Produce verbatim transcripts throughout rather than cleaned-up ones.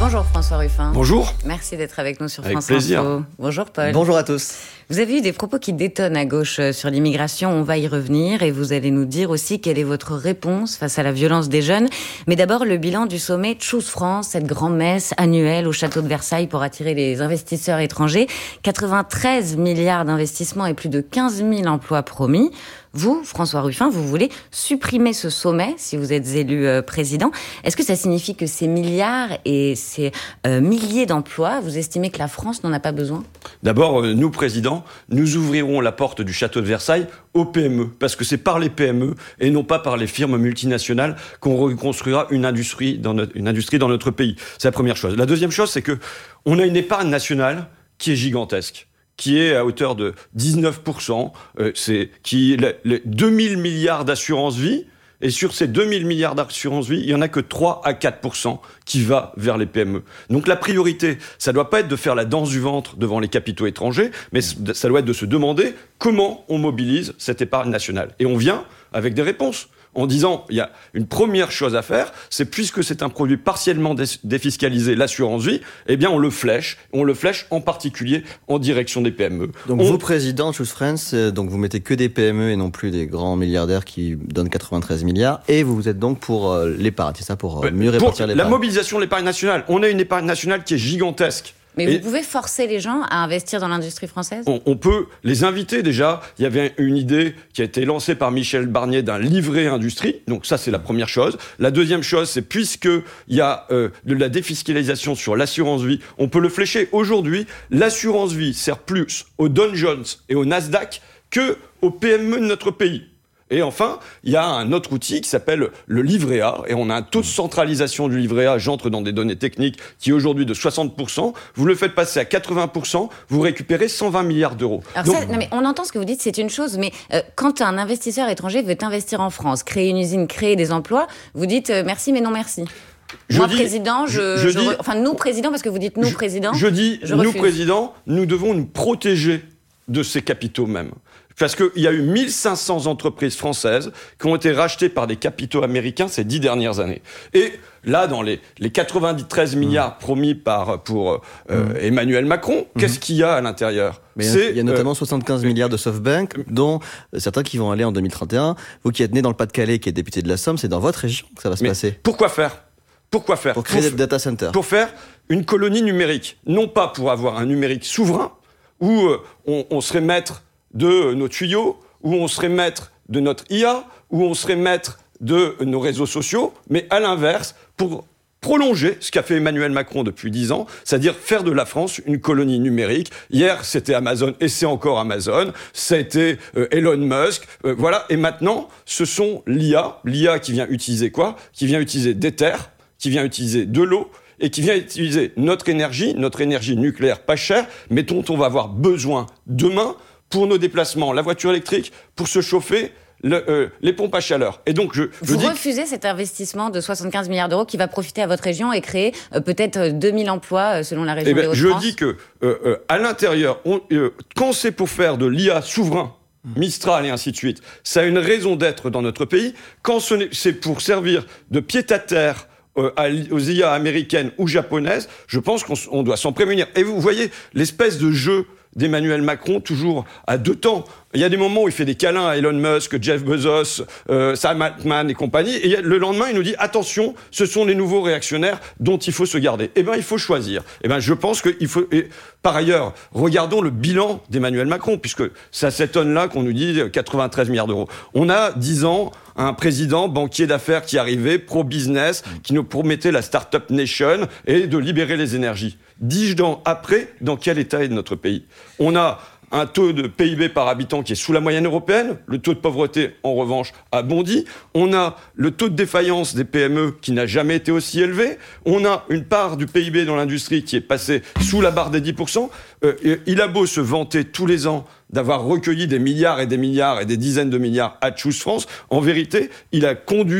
Bonjour François Ruffin. Bonjour. Merci d'être avec nous sur avec France plaisir. Info. Bonjour Paul. Bonjour à tous. Vous avez eu des propos qui détonnent à gauche sur l'immigration, on va y revenir et vous allez nous dire aussi quelle est votre réponse face à la violence des jeunes. Mais d'abord le bilan du sommet Choose France, cette grand-messe annuelle au château de Versailles pour attirer les investisseurs étrangers. quatre-vingt-treize milliards d'investissements et plus de quinze mille emplois promis. Vous, François Ruffin, vous voulez supprimer ce sommet si vous êtes élu euh, président. Est-ce que ça signifie que ces milliards et ces euh, milliers d'emplois, vous estimez que la France n'en a pas besoin ? D'abord, euh, nous, présidents, nous ouvrirons la porte du château de Versailles aux P M E, parce que c'est par les P M E et non pas par les firmes multinationales qu'on reconstruira une industrie dans notre, une industrie dans notre pays. C'est la première chose. La deuxième chose, c'est que on a une épargne nationale qui est gigantesque, qui est à hauteur de dix-neuf pour cent, euh, c'est qui les, les deux mille milliards d'assurance vie, et sur ces deux mille milliards d'assurance vie, il n'y en a que trois à quatre pour cent qui va vers les P M E. Donc la priorité, ça ne doit pas être de faire la danse du ventre devant les capitaux étrangers, mais ça doit être de se demander comment on mobilise cette épargne nationale. Et on vient avec des réponses. En disant, il y a une première chose à faire, c'est puisque c'est un produit partiellement défiscalisé, l'assurance vie, eh bien on le flèche, on le flèche en particulier en direction des P M E. Donc on... vous, président Choose France, donc vous mettez que des P M E et non plus des grands milliardaires qui donnent quatre-vingt-treize milliards, et vous êtes donc pour euh, l'épargne, c'est ça, pour euh, mieux répartir pour l'épargne. La mobilisation de l'épargne nationale, on a une épargne nationale qui est gigantesque. Mais Et vous pouvez forcer les gens à investir dans l'industrie française ? on, on peut les inviter déjà. Il y avait une idée qui a été lancée par Michel Barnier d'un livret industrie. Donc ça, c'est la première chose. La deuxième chose, c'est puisqu'il y a euh, de la défiscalisation sur l'assurance vie, on peut le flécher. Aujourd'hui, l'assurance vie sert plus aux Dow Jones et au Nasdaq que aux P M E de notre pays. Et enfin, il y a un autre outil qui s'appelle le livret A, et on a un taux de centralisation du livret A, j'entre dans des données techniques, qui est aujourd'hui de soixante pour cent. Vous le faites passer à quatre-vingts pour cent, vous récupérez cent vingt milliards d'euros. Alors Donc, ça, non mais on entend ce que vous dites, c'est une chose, mais euh, quand un investisseur étranger veut investir en France, créer une usine, créer des emplois, vous dites euh, merci mais non merci. Je Moi, dis, président, je, je, je je dis, re... enfin nous, président, parce que vous dites nous, je, président. Je dis, je nous, refuse. président, nous devons nous protéger de ces capitaux même. Parce qu'il y a eu mille cinq cents entreprises françaises qui ont été rachetées par des capitaux américains ces dix dernières années. Et là, dans les, les quatre-vingt-treize milliards mmh. promis par, pour euh, mmh. Emmanuel Macron, mmh. qu'est-ce qu'il y a à l'intérieur ? Mais il y a notamment euh, soixante-quinze milliards de SoftBank, dont certains qui vont aller en deux mille trente et un. Vous qui êtes né dans le Pas-de-Calais, qui êtes député de la Somme, c'est dans votre région que ça va se Mais passer. Pourquoi faire ? Pourquoi faire ? Pour créer pour des data centers. Pour faire une colonie numérique. Non pas pour avoir un numérique souverain, où euh, on, on serait maître de nos tuyaux, où on serait maître de notre I A, où on serait maître de nos réseaux sociaux, mais à l'inverse, pour prolonger ce qu'a fait Emmanuel Macron depuis dix ans, c'est-à-dire faire de la France une colonie numérique. Hier, c'était Amazon et c'est encore Amazon. C'était euh, Elon Musk. Euh, voilà. Et maintenant, ce sont l'I A. L'I A qui vient utiliser quoi ? Qui vient utiliser des terres, qui vient utiliser de l'eau, et qui vient utiliser notre énergie, notre énergie nucléaire pas chère, mais dont on va avoir besoin demain pour nos déplacements, la voiture électrique, pour se chauffer, le, euh, les pompes à chaleur. Et donc, je, je Vous dis... refusez cet investissement de soixante-quinze milliards d'euros qui va profiter à votre région et créer euh, peut-être deux mille emplois euh, selon la région eh ben, des Hauts-de-France ? Je dis que, euh, euh, à l'intérieur, on, euh, quand c'est pour faire de l'I A souverain, Mistral et ainsi de suite, ça a une raison d'être dans notre pays. Quand ce n'est, c'est pour servir de pied-à-terre euh, aux I A américaines ou japonaises, je pense qu'on on doit s'en prémunir. Et vous voyez l'espèce de jeu d'Emmanuel Macron, toujours à deux temps. Il y a des moments où il fait des câlins à Elon Musk, Jeff Bezos, euh, Sam Altman et compagnie, et le lendemain, il nous dit « Attention, ce sont les nouveaux réactionnaires dont il faut se garder ». Eh bien, il faut choisir. Eh bien, je pense qu'il faut... Et par ailleurs, regardons le bilan d'Emmanuel Macron, puisque ça s'étonne là qu'on nous dit quatre-vingt-treize milliards d'euros. On a dix ans un président banquier d'affaires qui arrivait, pro-business, qui nous promettait la Startup Nation et de libérer les énergies. Dix ans après, dans quel état est notre pays ? On a un taux de P I B par habitant qui est sous la moyenne européenne. Le taux de pauvreté, en revanche, a bondi. On a le taux de défaillance des P M E qui n'a jamais été aussi élevé. On a une part du P I B dans l'industrie qui est passée sous la barre des dix pour cent. Euh, il a beau se vanter tous les ans d'avoir recueilli des milliards et des milliards et des dizaines de milliards à Choose France. En vérité, il a conduit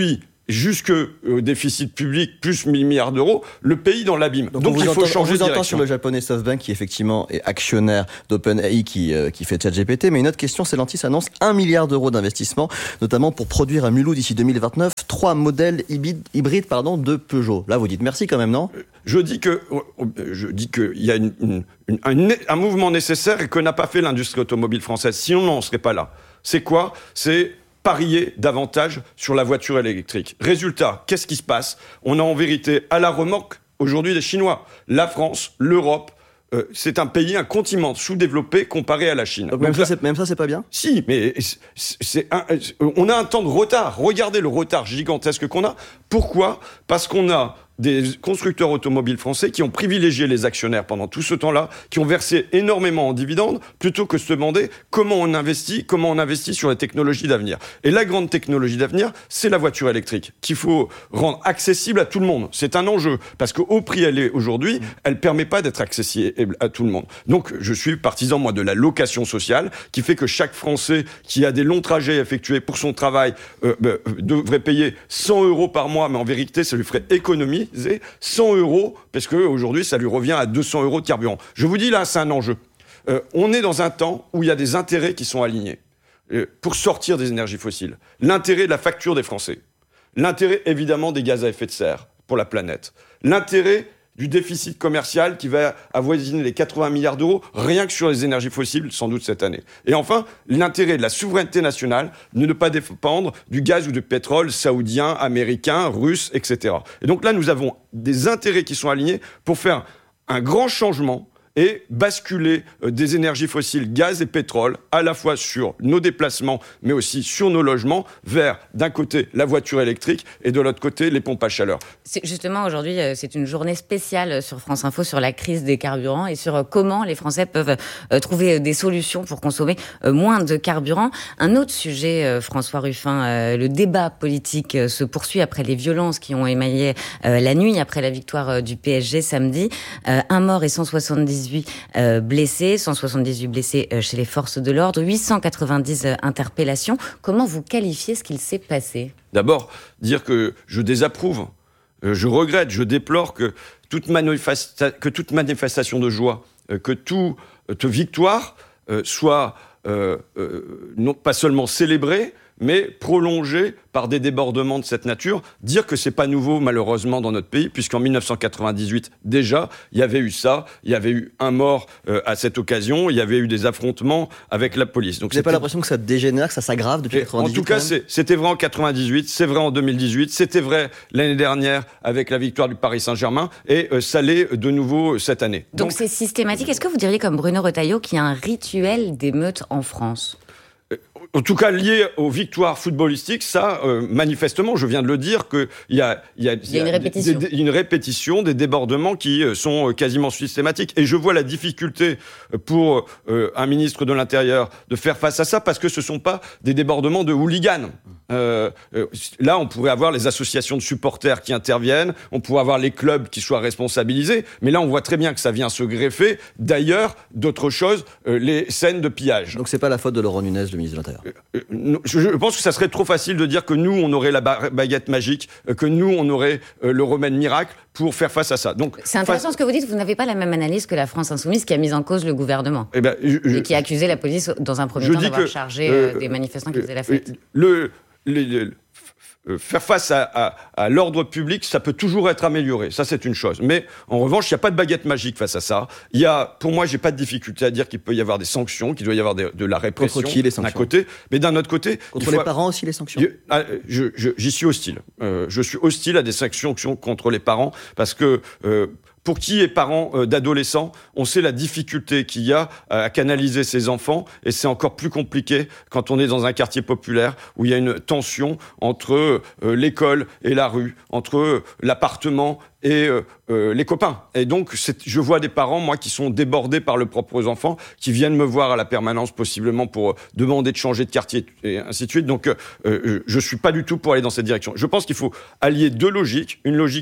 jusqu'au déficit public plus mille milliards d'euros, le pays dans l'abîme. Donc, Donc il faut entend, changer de direction. On vous entend sur le japonais SoftBank qui effectivement est actionnaire d'OpenAI qui, euh, qui fait ChatGPT. Mais une autre question, Stellantis annonce un milliard d'euros d'investissement, notamment pour produire à Mulhouse d'ici deux mille vingt-neuf trois modèles hybrides, hybrides pardon, de Peugeot. Là, vous dites merci quand même, non ? Je dis que je dis qu'il y a une, une, une, un, un mouvement nécessaire et que n'a pas fait l'industrie automobile française. Sinon, on n'en serait pas là. C'est quoi ? C'est parier davantage sur la voiture électrique. Résultat, qu'est-ce qui se passe ? On a en vérité à la remorque aujourd'hui des Chinois. La France, l'Europe, euh, c'est un pays, un continent sous-développé comparé à la Chine. Donc, même, Donc ça, là, c'est, même ça, c'est pas bien ? Si, mais c'est, c'est un, on a un temps de retard. Regardez le retard gigantesque qu'on a. Pourquoi ? Parce qu'on a des constructeurs automobiles français qui ont privilégié les actionnaires pendant tout ce temps-là, qui ont versé énormément en dividendes, plutôt que de se demander comment on investit, comment on investit sur les technologies d'avenir. Et la grande technologie d'avenir, c'est la voiture électrique, qu'il faut rendre accessible à tout le monde. C'est un enjeu, parce qu'au prix elle est aujourd'hui, elle ne permet pas d'être accessible à tout le monde. Donc, je suis partisan, moi, de la location sociale, qui fait que chaque Français qui a des longs trajets effectués pour son travail euh, bah, devrait payer cent euros par mois, mais en vérité, ça lui ferait économie cent euros, parce qu'aujourd'hui, ça lui revient à deux cents euros de carburant. Je vous dis, là, c'est un enjeu. Euh, on est dans un temps où il y a des intérêts qui sont alignés euh, pour sortir des énergies fossiles. L'intérêt de la facture des Français. L'intérêt, évidemment, des gaz à effet de serre pour la planète. L'intérêt du déficit commercial qui va avoisiner les quatre-vingts milliards d'euros, rien que sur les énergies fossiles, sans doute cette année. Et enfin, l'intérêt de la souveraineté nationale de ne pas dépendre du gaz ou du pétrole saoudien, américain, russe, et cetera. Et donc là, nous avons des intérêts qui sont alignés pour faire un grand changement et basculer des énergies fossiles, gaz et pétrole, à la fois sur nos déplacements, mais aussi sur nos logements, vers, d'un côté, la voiture électrique, et de l'autre côté, les pompes à chaleur. C'est justement, aujourd'hui, c'est une journée spéciale sur France Info sur la crise des carburants et sur comment les Français peuvent trouver des solutions pour consommer moins de carburant. Un autre sujet, François Ruffin, le débat politique se poursuit après les violences qui ont émaillé la nuit, après la victoire du P S G samedi. Un mort et cent soixante-dix-huit Euh, blessés, cent soixante-dix-huit blessés euh, chez les forces de l'ordre, huit cent quatre-vingt-dix euh, interpellations. Comment vous qualifiez ce qu'il s'est passé ? D'abord, dire que je désapprouve, euh, je regrette, je déplore que toute, manifesta- que toute manifestation de joie, euh, que toute euh, victoire euh, soit euh, euh, non pas seulement célébrée, mais prolongée par des débordements de cette nature. Dire que c'est pas nouveau, malheureusement, dans notre pays, puisqu'en dix-neuf cent quatre-vingt-dix-huit, déjà, il y avait eu ça, il y avait eu un mort euh, à cette occasion, il y avait eu des affrontements avec la police. Donc, vous n'avez pas l'impression que ça dégénère, que ça s'aggrave depuis quatre-vingt-dix-huit ? En tout cas, c'est, c'était vrai en quatre-vingt-dix-huit, c'est vrai en deux mille dix-huit, c'était vrai l'année dernière avec la victoire du Paris Saint-Germain, et euh, ça l'est de nouveau cette année. Donc, Donc c'est systématique. Est-ce que vous diriez, comme Bruno Retailleau, qu'il y a un rituel d'émeute en France ? En tout cas, lié aux victoires footballistiques, ça, euh, manifestement, je viens de le dire, qu'il y a, il y a, il y a une répétition. Des, des, une répétition, des débordements qui euh, sont quasiment systématiques. Et je vois la difficulté pour euh, un ministre de l'Intérieur de faire face à ça, parce que ce ne sont pas des débordements de hooligans. Euh, euh, là, on pourrait avoir les associations de supporters qui interviennent, on pourrait avoir les clubs qui soient responsabilisés, mais là, on voit très bien que ça vient se greffer, d'ailleurs, d'autres choses, euh, les scènes de pillage. Donc, c'est pas la faute de Laurent Nunez, le ministre de l'Intérieur. Je pense que ça serait trop facile de dire que nous, on aurait la baguette magique, que nous, on aurait le remède miracle pour faire face à ça. Donc, c'est intéressant face... ce que vous dites, vous n'avez pas la même analyse que la France Insoumise qui a mis en cause le gouvernement eh ben, je, je, et qui a accusé la police dans un premier temps d'avoir que, chargé euh, des manifestants qui faisaient la fête. Le, le, le, faire face à, à, à l'ordre public, ça peut toujours être amélioré. Ça, c'est une chose. Mais en revanche, il n'y a pas de baguette magique face à ça. Il y a, pour moi, j'ai pas de difficulté à dire qu'il peut y avoir des sanctions, qu'il doit y avoir des, de la répression. Contre qui, les sanctions ? D'un côté, mais d'un autre côté, contre il les faut... parents aussi les sanctions. Je, je, je, j'y suis hostile. Euh, je suis hostile à des sanctions contre les parents parce que. Euh, Pour qui est parent euh, d'adolescents, on sait la difficulté qu'il y a à canaliser ses enfants, et c'est encore plus compliqué quand on est dans un quartier populaire où il y a une tension entre euh, l'école et la rue, entre euh, l'appartement et euh, euh, les copains. Et donc, c'est, je vois des parents, moi, qui sont débordés par leurs propres enfants, qui viennent me voir à la permanence, possiblement pour euh, demander de changer de quartier, et ainsi de suite. Donc, euh, euh, je suis pas du tout pour aller dans cette direction. Je pense qu'il faut allier deux logiques. Une logique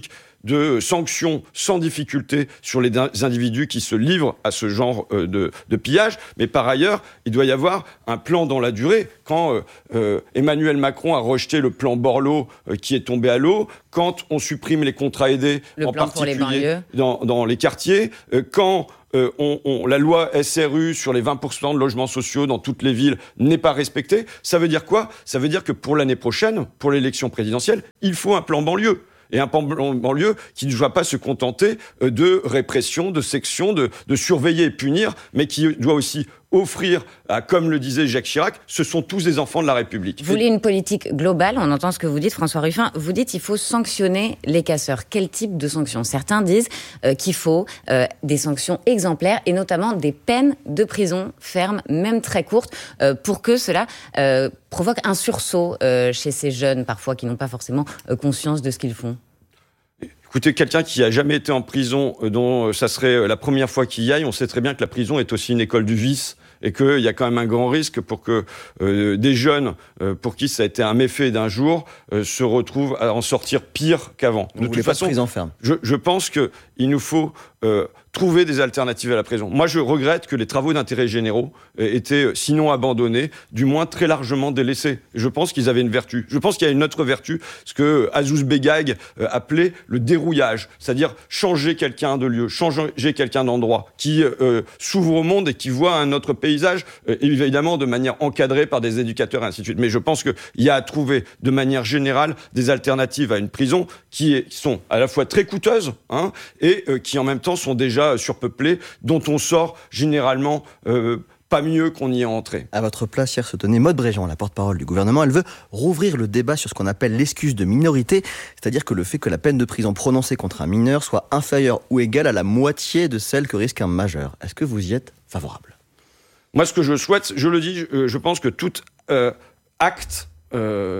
de sanctions sans difficulté sur les individus qui se livrent à ce genre euh, de, de pillage. Mais par ailleurs, il doit y avoir un plan dans la durée. Quand euh, euh, Emmanuel Macron a rejeté le plan Borloo euh, qui est tombé à l'eau, quand on supprime les contrats aidés, le en plan pour les particulier dans, dans les quartiers, euh, quand euh, on, on, la loi S R U sur les vingt pour cent de logements sociaux dans toutes les villes n'est pas respectée, ça veut dire quoi ? Ça veut dire que pour l'année prochaine, pour l'élection présidentielle, il faut un plan banlieue. Et un plan banlieue qui ne doit pas se contenter de répression, de section, de, de surveiller et punir, mais qui doit aussi offrir, à, comme le disait Jacques Chirac, ce sont tous des enfants de la République. Vous voulez une politique globale, on entend ce que vous dites, François Ruffin. Vous dites qu'il faut sanctionner les casseurs. Quel type de sanctions ? Certains disent euh, qu'il faut euh, des sanctions exemplaires et notamment des peines de prison ferme, même très courtes, euh, pour que cela euh, provoque un sursaut euh, chez ces jeunes, parfois, qui n'ont pas forcément euh, conscience de ce qu'ils font. Écoutez, quelqu'un qui a jamais été en prison, euh, dont ça serait la première fois qu'il y aille, on sait très bien que la prison est aussi une école du vice et qu'il y a quand même un grand risque pour que euh, des jeunes, euh, pour qui ça a été un méfait d'un jour, euh, se retrouvent à en sortir pire qu'avant. De toute façon, prison ferme. Je, je pense qu'il nous faut euh, trouver des alternatives à la prison. Moi, je regrette que les travaux d'intérêt généraux euh, étaient, sinon abandonnés, du moins très largement délaissés. Je pense qu'ils avaient une vertu. Je pense qu'il y a une autre vertu, ce que Azouz Begag euh, appelait le dérouillage, c'est-à-dire changer quelqu'un de lieu, changer quelqu'un d'endroit, qui euh, s'ouvre au monde et qui voit un autre paysage, euh, évidemment de manière encadrée par des éducateurs et ainsi de suite. Mais je pense qu'il y a à trouver de manière générale des alternatives à une prison qui, est, qui sont à la fois très coûteuses hein, et euh, qui en même temps sont déjà surpeuplées, dont on sort généralement euh, pas mieux qu'on y est entré. À votre place, hier, se tenait Maude Bréjean, la porte-parole du gouvernement. Elle veut rouvrir le débat sur ce qu'on appelle l'excuse de minorité, c'est-à-dire que le fait que la peine de prison prononcée contre un mineur soit inférieure ou égale à la moitié de celle que risque un majeur. Est-ce que vous y êtes favorable ? Moi, ce que je souhaite, je le dis, je, je pense que tout euh, acte euh,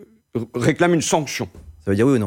réclame une sanction. Ça veut dire oui ou non ?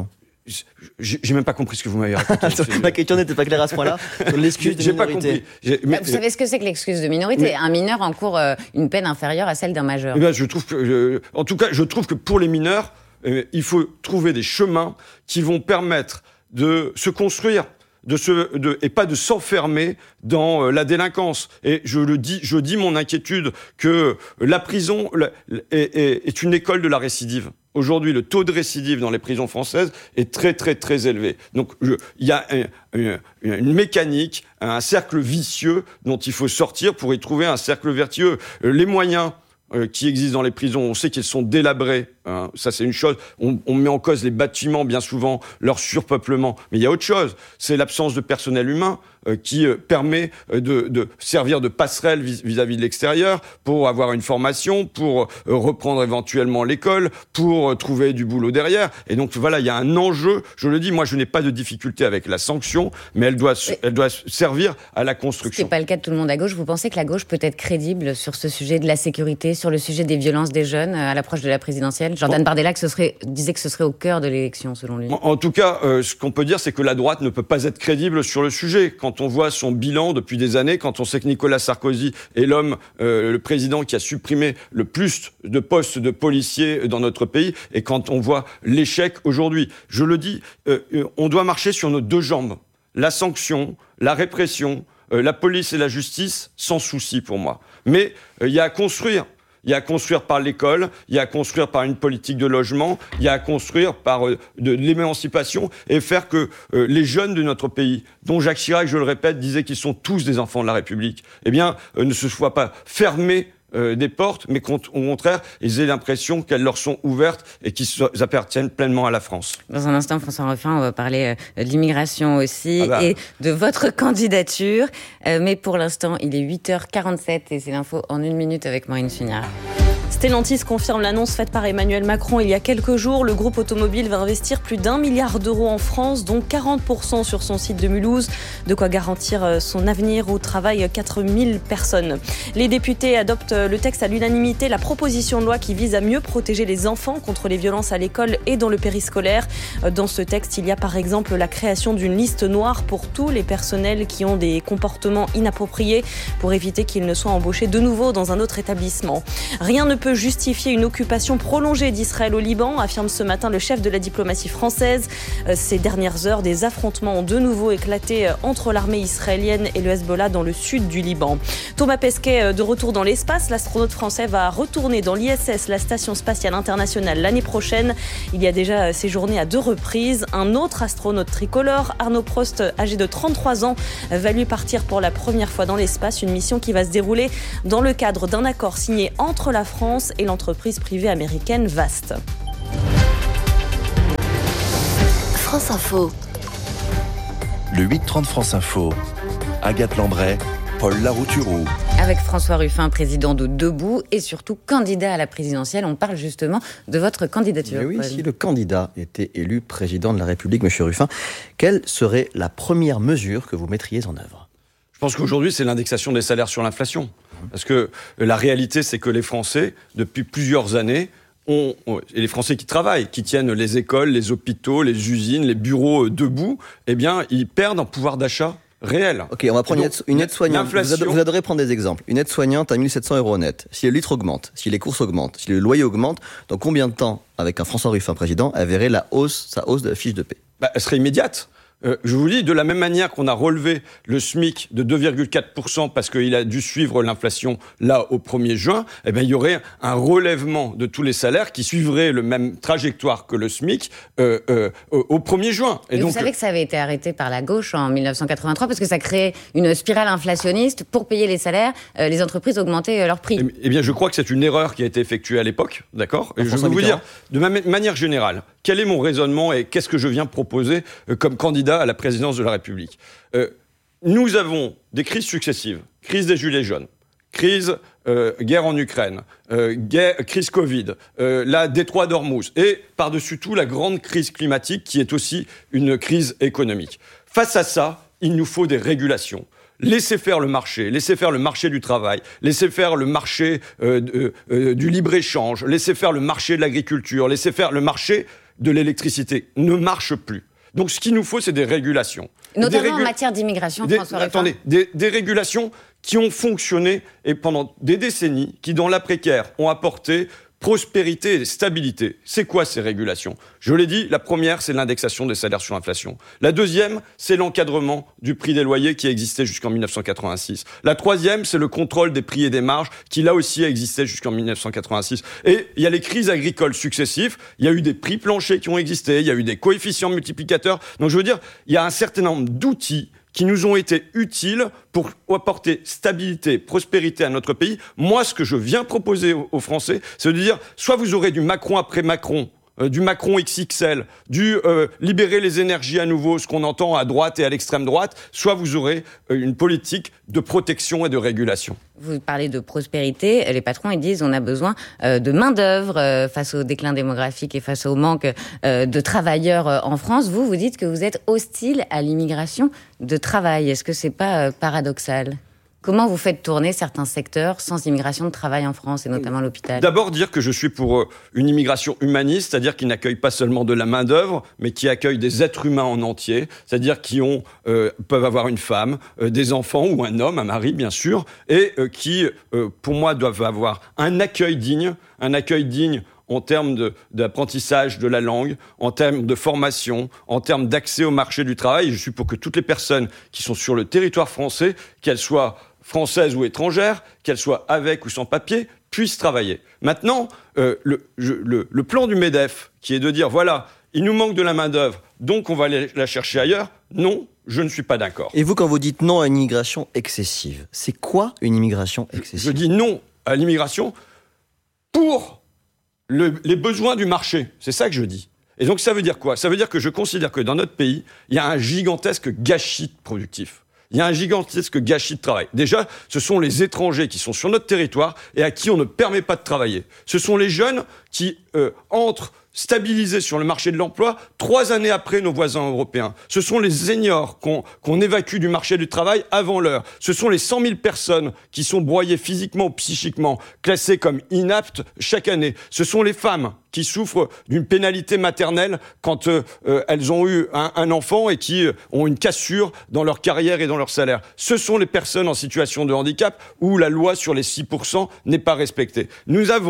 J'ai même pas compris ce que vous m'avez raconté. Ma question n'était pas claire à ce point-là. Sur l'excuse de J'ai minorité. Pas compris. J'ai, mais, vous savez ce que c'est que l'excuse de minorité ? mais, Un mineur encourt euh, une peine inférieure à celle d'un majeur. Eh bien, je trouve que, je, en tout cas, je trouve que pour les mineurs, euh, il faut trouver des chemins qui vont permettre de se construire. De se, de, et pas de s'enfermer dans euh, la délinquance. Et je le dis, je dis mon inquiétude que la prison la, est, est, est une école de la récidive. Aujourd'hui, le taux de récidive dans les prisons françaises est très, très, très élevé. Donc, il y a un, une, une mécanique, un cercle vicieux dont il faut sortir pour y trouver un cercle vertueux. Les moyens euh, qui existent dans les prisons, on sait qu'ils sont délabrés. Hein, ça, c'est une chose. On, on met en cause les bâtiments, bien souvent, leur surpeuplement. Mais il y a autre chose. C'est l'absence de personnel humain euh, qui euh, permet euh, de, de servir de passerelle vis- vis-à-vis de l'extérieur pour avoir une formation, pour euh, reprendre éventuellement l'école, pour euh, trouver du boulot derrière. Et donc, voilà, il y a un enjeu. Je le dis, moi, je n'ai pas de difficulté avec la sanction, mais elle doit, mais elle doit servir à la construction. Ce n'est pas le cas de tout le monde à gauche. Vous pensez que la gauche peut être crédible sur ce sujet de la sécurité, sur le sujet des violences des jeunes à l'approche de la présidentielle ? Jordan Bardella que ce serait, disait que ce serait au cœur de l'élection, selon lui. En, en tout cas, euh, ce qu'on peut dire, c'est que la droite ne peut pas être crédible sur le sujet. Quand on voit son bilan depuis des années, quand on sait que Nicolas Sarkozy est l'homme, euh, le président qui a supprimé le plus de postes de policiers dans notre pays, et quand on voit l'échec aujourd'hui. Je le dis, euh, on doit marcher sur nos deux jambes. La sanction, la répression, euh, la police et la justice, sans souci pour moi. Mais il euh, y a à construire. Il y a à construire par l'école, il y a à construire par une politique de logement, il y a à construire par euh, de, de l'émancipation et faire que euh, les jeunes de notre pays, dont Jacques Chirac, je le répète, disait qu'ils sont tous des enfants de la République, eh bien, euh, ne se soient pas fermés euh, des portes, mais qu'au contraire, ils aient l'impression qu'elles leur sont ouvertes et qu'ils so- appartiennent pleinement à la France. Dans un instant, François Ruffin, on va parler euh, de l'immigration aussi ah bah. et de votre candidature. Euh, mais pour l'instant, il est huit heures quarante-sept et c'est l'info en une minute avec Maureen Sugnard. Stellantis confirme l'annonce faite par Emmanuel Macron il y a quelques jours. Le groupe automobile va investir plus d'un milliard d'euros en France, dont quarante pour cent sur son site de Mulhouse. De quoi garantir son avenir où travaillent quatre mille personnes. Les députés adoptent le texte à l'unanimité, la proposition de loi qui vise à mieux protéger les enfants contre les violences à l'école et dans le périscolaire. Dans ce texte, il y a par exemple la création d'une liste noire pour tous les personnels qui ont des comportements inappropriés pour éviter qu'ils ne soient embauchés de nouveau dans un autre établissement. Rien ne peut peut justifier une occupation prolongée d'Israël au Liban, affirme ce matin le chef de la diplomatie française. Ces dernières heures, des affrontements ont de nouveau éclaté entre l'armée israélienne et le Hezbollah dans le sud du Liban. Thomas Pesquet de retour dans l'espace. L'astronaute français va retourner dans l'I S S, la Station spatiale internationale, l'année prochaine. Il y a déjà séjourné à deux reprises. Un autre astronaute tricolore, Arnaud Prost, âgé de trente-trois ans, va lui partir pour la première fois dans l'espace. Une mission qui va se dérouler dans le cadre d'un accord signé entre la France et l'entreprise privée américaine Vast. France Info. Le huit trente France Info. Agathe Lambray, Paul Larouturou. Avec François Ruffin, président de Debout et surtout candidat à la présidentielle. On parle justement de votre candidature. Mais oui, Paul. Si le candidat était élu président de la République, monsieur Ruffin, quelle serait la première mesure que vous mettriez en œuvre ? Je pense qu'aujourd'hui, c'est l'indexation des salaires sur l'inflation. Parce que la réalité, c'est que les Français, depuis plusieurs années, ont, et les Français qui travaillent, qui tiennent les écoles, les hôpitaux, les usines, les bureaux debout, eh bien, ils perdent en pouvoir d'achat réel. Ok, on va prendre donc, une aide-soignante. Vous, ad- vous adorez prendre des exemples. Une aide-soignante à mille sept cents euros net. Si le litre augmente, si les courses augmentent, si le loyer augmente, dans combien de temps, avec un François Ruffin président, elle verrait la hausse, sa hausse de la fiche de paie ? Bah, elle serait immédiate. Euh, je vous dis, de la même manière qu'on a relevé le SMIC de deux virgule quatre pour cent parce qu'il a dû suivre l'inflation là au premier juin, eh bien, il y aurait un relèvement de tous les salaires qui suivrait le même trajectoire que le SMIC euh, euh, au premier juin. Et, Et donc, vous savez que ça avait été arrêté par la gauche en dix-neuf cent quatre-vingt-trois parce que ça créait une spirale inflationniste. Pour payer les salaires, euh, les entreprises augmentaient euh, leurs prix. Eh, eh bien, je crois que c'est une erreur qui a été effectuée à l'époque, d'accord ? Et je veux vous dire, de ma manière générale, quel est mon raisonnement et qu'est-ce que je viens proposer euh, comme candidat à la présidence de la République. Euh, nous avons des crises successives. Crise des Gilets jaunes, crise, euh, guerre en Ukraine, euh, guerre, crise Covid, euh, la détroit d'Ormuz et par-dessus tout la grande crise climatique qui est aussi une crise économique. Face à ça, il nous faut des régulations. Laissez faire le marché, laissez faire le marché du travail, laissez faire le marché euh, euh, euh, du libre-échange, laissez faire le marché de l'agriculture, laissez faire le marché de l'électricité. Ne marche plus. Donc, ce qu'il nous faut, c'est des régulations. Notamment des régula- en matière d'immigration, des, François Ruffin. Attendez, des, des régulations qui ont fonctionné et pendant des décennies, qui, dans l'après-guerre, ont apporté prospérité et stabilité. C'est quoi ces régulations ? Je l'ai dit, la première, c'est l'indexation des salaires sur l'inflation. La deuxième, c'est l'encadrement du prix des loyers qui existait jusqu'en dix-neuf cent quatre-vingt-six. La troisième, c'est le contrôle des prix et des marges qui, là aussi, existait jusqu'en dix-neuf cent quatre-vingt-six. Et il y a les crises agricoles successives, il y a eu des prix planchers qui ont existé, il y a eu des coefficients multiplicateurs. Donc, je veux dire, il y a un certain nombre d'outils qui nous ont été utiles pour apporter stabilité, prospérité à notre pays. Moi, ce que je viens proposer aux Français, c'est de dire, soit vous aurez du Macron après Macron, euh, du Macron X X L, du euh, libérer les énergies à nouveau, ce qu'on entend à droite et à l'extrême droite, soit vous aurez euh, une politique de protection et de régulation. Vous parlez de prospérité, les patrons ils disent on a besoin euh, de main-d'œuvre euh, face au déclin démographique et face au manque euh, de travailleurs euh, en France. Vous, vous dites que vous êtes hostile à l'immigration de travail. Est-ce que c'est pas euh, paradoxal ? Comment vous faites tourner certains secteurs sans immigration de travail en France, et notamment l'hôpital ? D'abord, dire que je suis pour une immigration humaniste, c'est-à-dire qui n'accueille pas seulement de la main-d'œuvre, mais qui accueille des êtres humains en entier, c'est-à-dire qui ont, euh, peuvent avoir une femme, euh, des enfants ou un homme, un mari bien sûr, et euh, qui, euh, pour moi, doivent avoir un accueil digne, un accueil digne en termes de, d'apprentissage de la langue, en termes de formation, en termes d'accès au marché du travail. Je suis pour que toutes les personnes qui sont sur le territoire français, qu'elles soient françaises ou étrangères, qu'elles soient avec ou sans papier, puissent travailler. Maintenant, euh, le, je, le, le plan du MEDEF, qui est de dire, voilà, il nous manque de la main-d'œuvre, donc on va aller la chercher ailleurs, non, je ne suis pas d'accord. Et vous, quand vous dites non à une immigration excessive, c'est quoi une immigration excessive ? Je, je dis non à l'immigration pour le, les besoins du marché. C'est ça que je dis. Et donc ça veut dire quoi ? Ça veut dire que je considère que dans notre pays, il y a un gigantesque gâchis productif. Il y a un gigantesque gâchis de travail. Déjà, ce sont les étrangers qui sont sur notre territoire et à qui on ne permet pas de travailler. Ce sont les jeunes qui euh, entrent stabilisés sur le marché de l'emploi trois années après nos voisins européens. Ce sont les seniors qu'on, qu'on évacue du marché du travail avant l'heure. Ce sont les cent mille personnes qui sont broyées physiquement ou psychiquement, classées comme inaptes chaque année. Ce sont les femmes qui souffrent d'une pénalité maternelle quand euh, euh, elles ont eu un, un enfant et qui euh, ont une cassure dans leur carrière et dans leur salaire. Ce sont les personnes en situation de handicap où la loi sur les six pour cent n'est pas respectée. Nous avons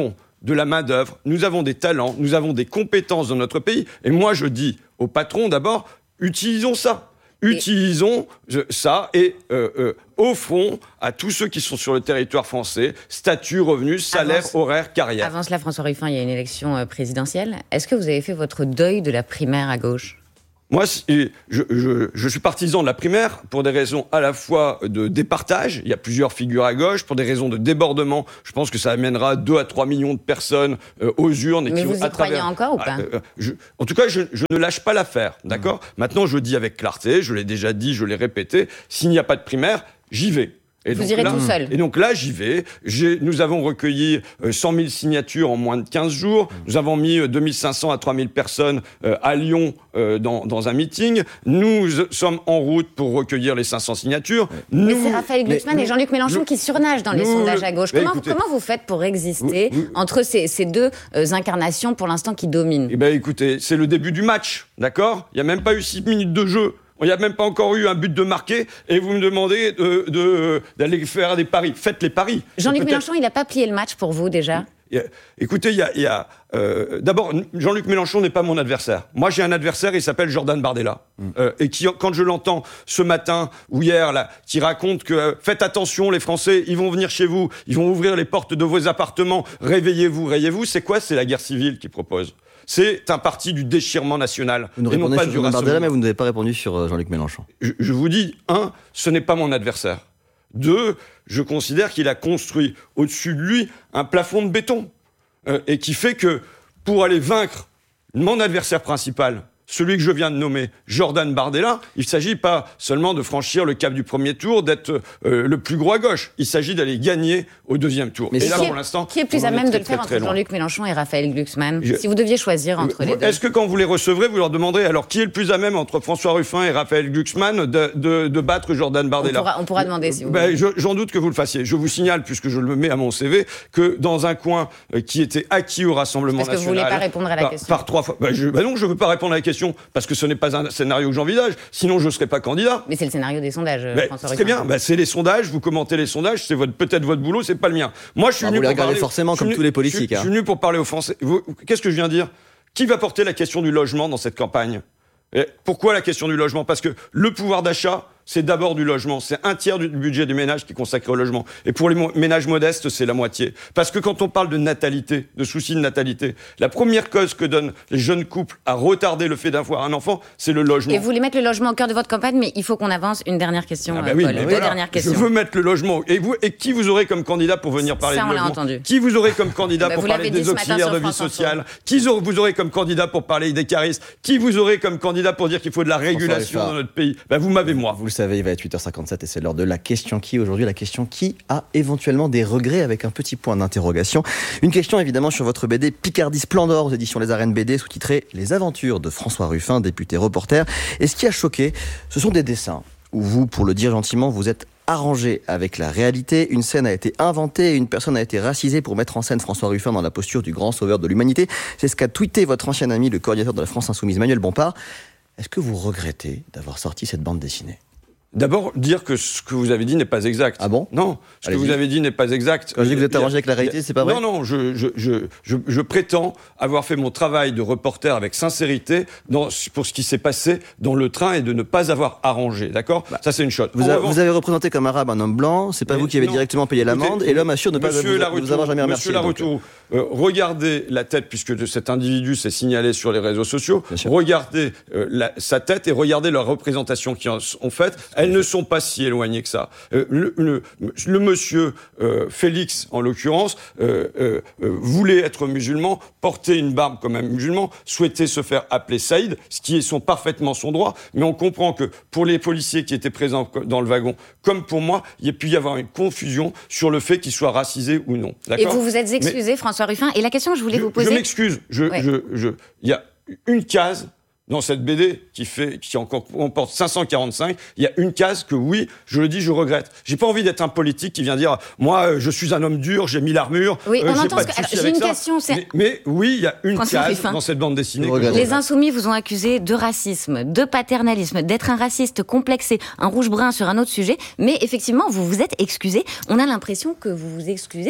de la main-d'œuvre, nous avons des talents, nous avons des compétences dans notre pays. Et moi, je dis aux patrons d'abord, utilisons ça. Utilisons ça et euh, euh, offrons à tous ceux qui sont sur le territoire français statut, revenus, salaire, Avance, horaire, carrière. Avant cela, François Ruffin, il y a une élection présidentielle. Est-ce que vous avez fait votre deuil de la primaire à gauche ? Moi, je, je, je suis partisan de la primaire pour des raisons à la fois de départage. Il y a plusieurs figures à gauche. Pour des raisons de débordement, je pense que ça amènera deux à trois millions de personnes euh, aux urnes. Et Mais qui vous vont, y à croyez travers, encore ou pas euh, je, En tout cas, je, je ne lâche pas l'affaire, d'accord ? mmh. Maintenant, je dis avec clarté, je l'ai déjà dit, je l'ai répété, s'il n'y a pas de primaire, j'y vais. Et vous donc irez là, tout seul. Et donc là, j'y vais. J'ai, nous avons recueilli euh, cent mille signatures en moins de quinze jours. Nous avons mis euh, deux mille cinq cents à trois mille personnes euh, à Lyon euh, dans, dans un meeting. Nous euh, sommes en route pour recueillir les cinq cents signatures. Nous, mais c'est mais, Raphaël Glucksmann et Jean-Luc Mélenchon nous, qui surnagent dans les nous, sondages à gauche. Comment, écoutez, comment vous faites pour exister vous, vous, entre ces, ces deux euh, incarnations pour l'instant qui dominent ? Eh bien, écoutez, c'est le début du match, d'accord ? Il n'y a même pas eu six minutes de jeu. Il n'y a même pas encore eu un but de marqué et vous me demandez de, de, d'aller faire des paris. Faites les paris. Jean-Luc Mélenchon, il n'a pas plié le match pour vous déjà ? Écoutez, il y a, il y a euh, d'abord, Jean-Luc Mélenchon n'est pas mon adversaire. Moi, j'ai un adversaire, il s'appelle Jordan Bardella. Mmh. Euh, et qui, quand je l'entends ce matin ou hier, là, qui raconte que euh, faites attention, les Français, ils vont venir chez vous, ils vont ouvrir les portes de vos appartements, réveillez-vous, réveillez-vous. C'est quoi ? C'est la guerre civile qu'il propose. C'est un parti du déchirement national. Vous nous et non répondez pas sur du Jordan Bardella, mais vous n'avez pas répondu sur Jean-Luc Mélenchon. Je, je vous dis, un, ce n'est pas mon adversaire. Deux, je considère qu'il a construit au-dessus de lui un plafond de béton. Euh, et qui fait que, pour aller vaincre mon adversaire principal, celui que je viens de nommer, Jordan Bardella, il ne s'agit pas seulement de franchir le cap du premier tour, d'être euh, le plus gros à gauche. Il s'agit d'aller gagner au deuxième tour. Mais et là, qui, pour l'instant, qui est plus à même très, de le faire très, entre très Jean-Luc Mélenchon et Raphaël Glucksmann Je... Si vous deviez choisir entre vous, les deux. Est-ce que quand vous les recevrez, vous leur demanderez alors qui est le plus à même entre François Ruffin et Raphaël Glucksmann de, de, de battre Jordan Bardella ? On pourra, on pourra demander si vous ben, voulez. Je, j'en doute que vous le fassiez. Je vous signale, puisque je le mets à mon C V, que dans un coin euh, qui était acquis au Rassemblement parce national... Parce que vous ne voulez pas répondre à la par, question. Par trois fois... Ben, je, ben non, je ne veux pas répondre à la question, parce que ce n'est pas un scénario que j'envisage. Sinon, je ne serais pas candidat. Mais c'est le scénario des sondages, ben, François Ruffin. Très bien. Ruffin. Ben, c'est les sondages, vous commentez les sondages, c'est votre, peut-être votre boulot, c'est pas le mien. Moi, je suis ben, venu vous les pour regardez parler... forcément, comme venu, tous les politiques. Je, hein. je suis venu pour parler aux Français. Vous, qu'est-ce que je viens de dire ? Qui va porter la question du logement dans cette campagne ? Et pourquoi la question du logement ? Parce que le pouvoir d'achat, c'est d'abord du logement. C'est un tiers du budget du ménage qui est consacré au logement. Et pour les mo- ménages modestes, c'est la moitié. Parce que quand on parle de natalité, de souci de natalité, la première cause que donnent les jeunes couples à retarder le fait d'avoir un enfant, c'est le logement. Et vous voulez mettre le logement au cœur de votre campagne, mais il faut qu'on avance. Une dernière question, ah bah oui, Paul. Deux voilà. dernières questions. Je veux mettre le logement. Et, vous, et qui vous aurez comme candidat pour venir parler Ça, de on l'a logement ? entendu. Qui vous aurez comme candidat bah pour vous parler des auxiliaires de vie sociale ? Qui vous aurez comme candidat pour parler des caristes ? Qui vous aurez comme candidat pour dire qu'il faut de la régulation dans notre pays ? Bah vous m'avez moi. Vous le savez, il va être huit heures cinquante-sept et c'est l'heure de la question qui. Aujourd'hui, la question qui a éventuellement des regrets avec un petit point d'interrogation. Une question évidemment sur votre B D Picardie Splendor aux éditions Les Arènes B D, sous-titré Les aventures de François Ruffin, député reporter. Et ce qui a choqué, ce sont des dessins où vous, pour le dire gentiment, vous êtes arrangé avec la réalité. Une scène a été inventée et une personne a été racisée pour mettre en scène François Ruffin dans la posture du grand sauveur de l'humanité. C'est ce qu'a tweeté votre ancien ami, le coordinateur de la France Insoumise, Manuel Bompard. Est-ce que vous regrettez d'avoir sorti cette bande dessinée ? D'abord, dire que ce que vous avez dit n'est pas exact. Ah bon ? Non, ce Allez-y. que vous avez dit n'est pas exact. Quand je dis que vous êtes arrangé avec la réalité, c'est pas vrai ? Non, non, je, je, je, je, je prétends avoir fait mon travail de reporter avec sincérité dans, pour ce qui s'est passé dans le train et de ne pas avoir arrangé, d'accord ? bah, Ça, c'est une chose. Vous, a, vous avez représenté comme arabe un homme blanc, c'est pas vous qui avez non, directement payé l'amende, écoutez, et l'homme assure ne pas vous, vous avoir jamais remercié. Monsieur Laroutourou, euh, regardez la tête, puisque de cet individu s'est signalé sur les réseaux sociaux, regardez euh, la, sa tête et regardez leurs représentations qui en sont faites. Elles ne sont pas si éloigné que ça. Euh, le, le, le monsieur euh, Félix, en l'occurrence, euh, euh, euh, voulait être musulman, porter une barbe comme un musulman, souhaitait se faire appeler Saïd, ce qui est son, parfaitement son droit, mais on comprend que pour les policiers qui étaient présents dans le wagon, comme pour moi, il y a pu y avoir une confusion sur le fait qu'il soit racisé ou non. D'accord ? Et vous vous êtes excusé, mais, François Ruffin, et la question que je voulais je, vous poser... Je m'excuse, je, ouais. je, je, il y a une case dans cette B D qui fait, qui encore comporte cinq cent quarante-cinq, il y a une case que oui, je le dis, je regrette. J'ai pas envie d'être un politique qui vient dire, moi, je suis un homme dur, j'ai mis l'armure. Oui, euh, on j'ai entend pas ce de que... Alors, souci j'ai avec une ça. question, c'est... Mais, mais oui, il y a une François case Ruffin. dans cette bande dessinée. Que les Insoumis vous ont accusé de racisme, de paternalisme, d'être un raciste complexé, un rouge-brun sur un autre sujet, mais effectivement, vous vous êtes excusé. On a l'impression que vous vous excusez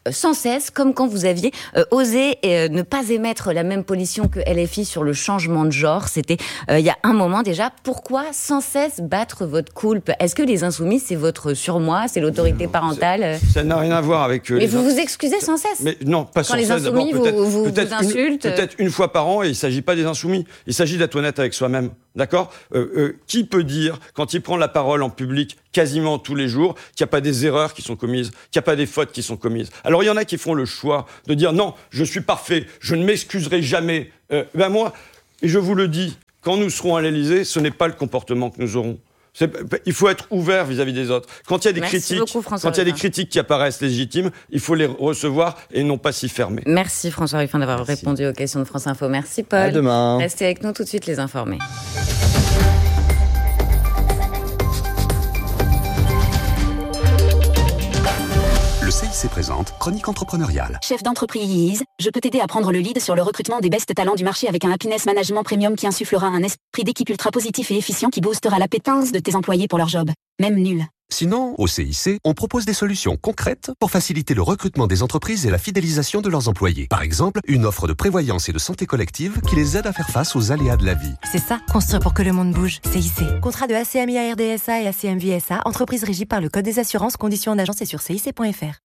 sans cesse, comme quand vous aviez euh, osé euh, ne pas émettre la même position que L F I sur le changement de genre. C'était euh, il y a un moment déjà. Pourquoi sans cesse battre votre coulpe ? Est-ce que les Insoumis, c'est votre surmoi, c'est l'autorité parentale ? Ça n'a rien à voir avec... Euh, Mais les vous in... vous excusez sans cesse. Mais non, pas quand sans les cesse. Insoumis D'abord, peut-être, vous, vous, peut-être vous une, insultent. peut-être une fois par an, et il ne s'agit pas des Insoumis. Il s'agit d'être honnête avec soi-même. D'accord ? euh, euh, Qui peut dire, quand il prend la parole en public quasiment tous les jours, qu'il n'y a pas des erreurs qui sont commises, qu'il n'y a pas des fautes qui sont commises ? Alors il y en a qui font le choix de dire non, je suis parfait, je ne m'excuserai jamais. Euh, ben moi, et je vous le dis, quand nous serons à l'Élysée, ce n'est pas le comportement que nous aurons. C'est, il faut être ouvert vis-à-vis des autres. Quand il y a des Merci critiques, beaucoup, quand il y a des critiques qui apparaissent légitimes, il faut les recevoir et non pas s'y fermer. Merci François Ruffin d'avoir Merci. répondu aux questions de France Info. Merci Paul. À demain. Restez avec nous tout de suite les informés. Le C I C présente Chronique entrepreneuriale. Chef d'entreprise, je peux t'aider à prendre le lead sur le recrutement des best talents du marché avec un happiness management premium qui insufflera un esprit d'équipe ultra positif et efficient qui boostera l'appétence de tes employés pour leur job, même nul. Sinon, au C I C, on propose des solutions concrètes pour faciliter le recrutement des entreprises et la fidélisation de leurs employés. Par exemple, une offre de prévoyance et de santé collective qui les aide à faire face aux aléas de la vie. C'est ça, construire pour que le monde bouge. C I C. Contrat de A C M I A R D S A et A C M V S A, entreprise régie par le Code des assurances, conditions en agence et sur C I C point F R.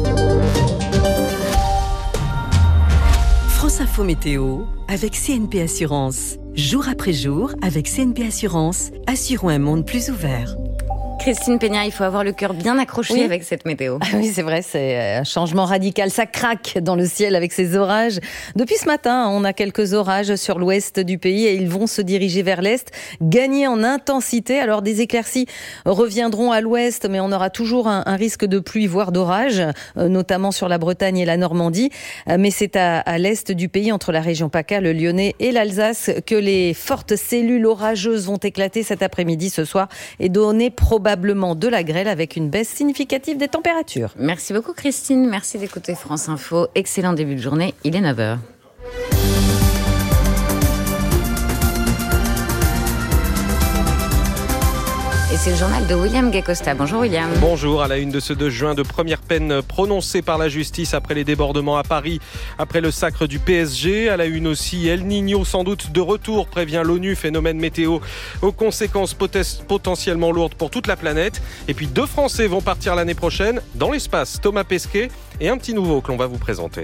France Info Météo avec C N P Assurance. Jour après jour, avec C N P Assurance, assurons un monde plus ouvert. Christine Peña, il faut avoir le cœur bien accroché oui. avec cette météo. Ah oui, c'est vrai, c'est un changement radical. Ça craque dans le ciel avec ces orages. Depuis ce matin, on a quelques orages sur l'ouest du pays et ils vont se diriger vers l'est, gagner en intensité. Alors des éclaircies reviendront à l'ouest, mais on aura toujours un, un risque de pluie, voire d'orage, notamment sur la Bretagne et la Normandie. Mais c'est à, à l'est du pays, entre la région PACA, le Lyonnais et l'Alsace, que les fortes cellules orageuses vont éclater cet après-midi, ce soir, et donner probablement probablement de la grêle avec une baisse significative des températures. Merci beaucoup Christine, merci d'écouter France Info. Excellent début de journée, il est neuf heures. Et c'est le journal de William Gay-Costa. Bonjour William. Bonjour. À la une de ce deux juin, de première peine prononcée par la justice après les débordements à Paris, après le sacre du P S G. À la une aussi, El Niño sans doute de retour, prévient l'ONU, phénomène météo aux conséquences potes- potentiellement lourdes pour toute la planète. Et puis deux Français vont partir l'année prochaine dans l'espace, Thomas Pesquet et un petit nouveau que l'on va vous présenter.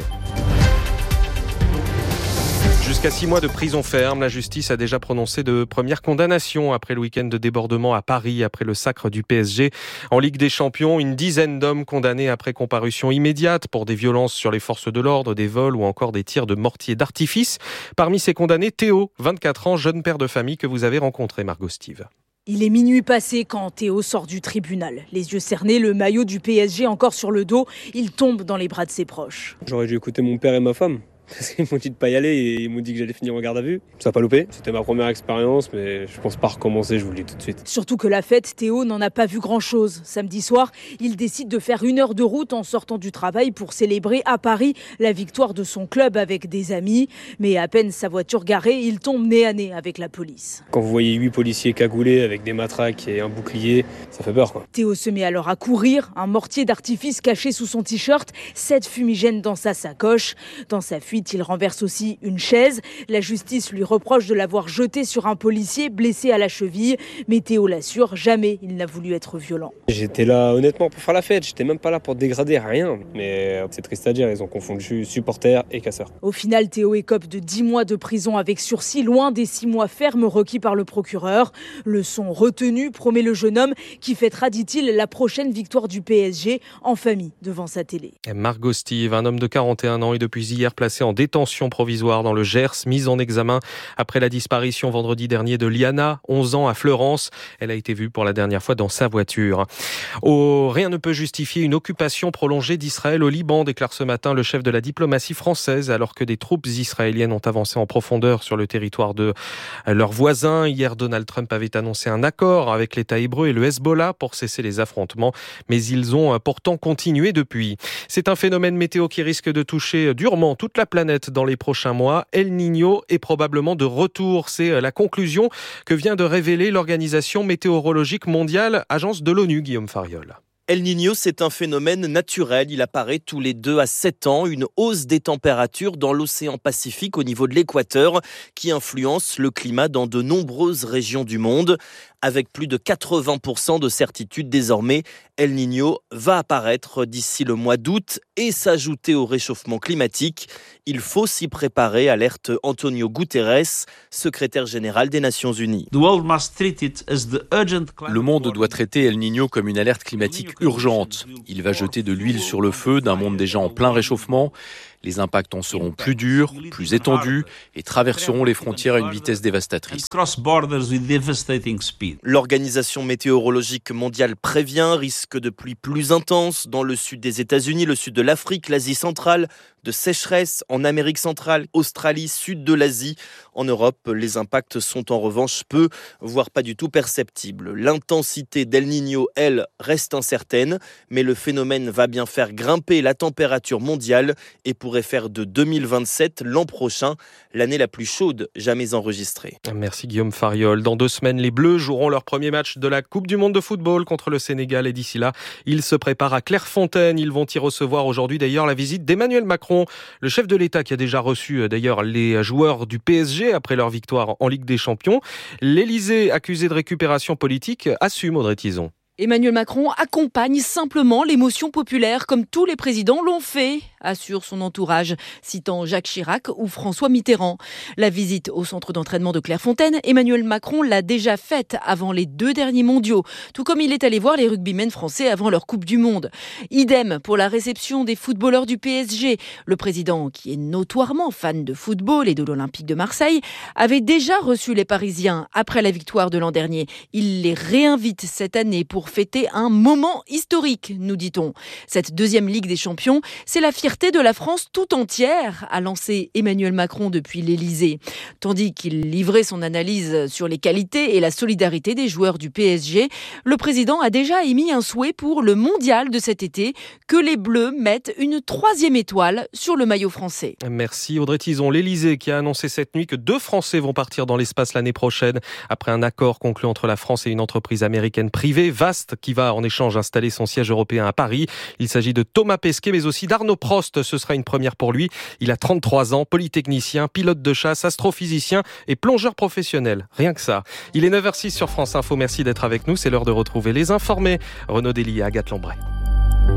Jusqu'à six mois de prison ferme, la justice a déjà prononcé de premières condamnations après le week-end de débordement à Paris, après le sacre du P S G. En Ligue des Champions, une dizaine d'hommes condamnés après comparution immédiate pour des violences sur les forces de l'ordre, des vols ou encore des tirs de mortier d'artifice. Parmi ces condamnés, Théo, vingt-quatre ans, jeune père de famille que vous avez rencontré, Margot Steve. Il est minuit passé quand Théo sort du tribunal. Les yeux cernés, le maillot du P S G encore sur le dos, il tombe dans les bras de ses proches. J'aurais dû écouter mon père et ma femme. Parce qu'ils m'ont dit de pas y aller et ils m'ont dit que j'allais finir en garde à vue. Ça n'a pas loupé. C'était ma première expérience, mais je pense pas recommencer, je vous le dis tout de suite. Surtout que la fête, Théo n'en a pas vu grand-chose. Samedi soir, il décide de faire une heure de route en sortant du travail pour célébrer à Paris la victoire de son club avec des amis. Mais à peine sa voiture garée, il tombe nez à nez avec la police. Quand vous voyez huit policiers cagoulés avec des matraques et un bouclier, ça fait peur, quoi. Théo se met alors à courir, un mortier d'artifice caché sous son t-shirt, sept fumigènes dans sa sacoche. Dans sa fuite, il renverse aussi une chaise. La justice lui reproche de l'avoir jeté sur un policier blessé à la cheville. Mais Théo l'assure, jamais il n'a voulu être violent. J'étais là honnêtement pour faire la fête, j'étais même pas là pour dégrader, rien. Mais c'est triste à dire, ils ont confondu supporters et casseurs. Au final, Théo écope de dix mois de prison avec sursis, loin des six mois fermes requis par le procureur. Leçon retenue, promet le jeune homme qui fêtera, dit-il, la prochaine victoire du P S G en famille devant sa télé. Margot Steve, un homme de quarante et un ans est depuis hier placé en détention provisoire dans le Gers, mise en examen après la disparition vendredi dernier de Liana, onze ans, à Fleurance. Elle a été vue pour la dernière fois dans sa voiture. Oh, rien ne peut justifier une occupation prolongée d'Israël au Liban, déclare ce matin le chef de la diplomatie française, alors que des troupes israéliennes ont avancé en profondeur sur le territoire de leurs voisins. Hier, Donald Trump avait annoncé un accord avec l'État hébreu et le Hezbollah pour cesser les affrontements, mais ils ont pourtant continué depuis. C'est un phénomène météo qui risque de toucher durement toute la planète dans les prochains mois. El Niño est probablement de retour. C'est la conclusion que vient de révéler l'Organisation météorologique mondiale, agence de l'ONU, Guillaume Fariol. El Niño, c'est un phénomène naturel. Il apparaît tous les deux à sept ans. Une hausse des températures dans l'océan Pacifique au niveau de l'équateur qui influence le climat dans de nombreuses régions du monde. Avec plus de quatre-vingts pour cent de certitude désormais, El Niño va apparaître d'ici le mois d'août et s'ajouter au réchauffement climatique. Il faut s'y préparer, alerte Antonio Guterres, secrétaire général des Nations Unies. Le monde doit traiter El Niño comme une alerte climatique urgente. Il va jeter de l'huile sur le feu d'un monde déjà en plein réchauffement. Les impacts en seront plus durs, plus étendus et traverseront les frontières à une vitesse dévastatrice. L'Organisation météorologique mondiale prévient risque de pluie plus intense dans le sud des États-Unis, le sud de l'Afrique, l'Asie centrale, de sécheresse en Amérique centrale, Australie, sud de l'Asie. En Europe, les impacts sont en revanche peu, voire pas du tout perceptibles. L'intensité d'El Niño, elle, reste incertaine, mais le phénomène va bien faire grimper la température mondiale et pourrait faire de deux mille vingt-sept, l'an prochain, l'année la plus chaude jamais enregistrée. Merci Guillaume Fariol. Dans deux semaines, les Bleus joueront leur premier match de la Coupe du Monde de football contre le Sénégal et d'ici là, ils se préparent à Clairefontaine. Ils vont y recevoir aujourd'hui d'ailleurs la visite d'Emmanuel Macron, le chef de l'État qui a déjà reçu d'ailleurs les joueurs du P S G après leur victoire en Ligue des Champions. L'Élysée, accusé de récupération politique, assume Audrey Tizon. Emmanuel Macron accompagne simplement l'émotion populaire comme tous les présidents l'ont fait, assure son entourage, citant Jacques Chirac ou François Mitterrand. La visite au centre d'entraînement de Clairefontaine, Emmanuel Macron l'a déjà faite avant les deux derniers mondiaux, tout comme il est allé voir les rugbymen français avant leur Coupe du Monde. Idem pour la réception des footballeurs du P S G. Le président, qui est notoirement fan de football et de l'Olympique de Marseille, avait déjà reçu les Parisiens après la victoire de l'an dernier. Il les réinvite cette année pour fêter un moment historique, nous dit-on. Cette deuxième Ligue des Champions, c'est la fierté de la France tout entière, a lancé Emmanuel Macron depuis l'Élysée. Tandis qu'il livrait son analyse sur les qualités et la solidarité des joueurs du P S G, le président a déjà émis un souhait pour le mondial de cet été, que les Bleus mettent une troisième étoile sur le maillot français. Merci Audrey Tizon. L'Élysée qui a annoncé cette nuit que deux Français vont partir dans l'espace l'année prochaine après un accord conclu entre la France et une entreprise américaine privée, Vast, qui va en échange installer son siège européen à Paris. Il s'agit de Thomas Pesquet, mais aussi d'Arnaud Prost. Ce sera une première pour lui. Il a trente-trois ans, polytechnicien, pilote de chasse, astrophysicien et plongeur professionnel. Rien que ça. Il est neuf heures six sur France Info. Merci d'être avec nous. C'est l'heure de retrouver les informés. Renaud Dely et Agathe Lambray.